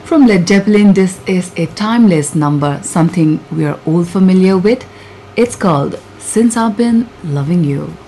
From Led Zeppelin, this is a timeless number, something we are all familiar with. It's called Since I've Been Loving You.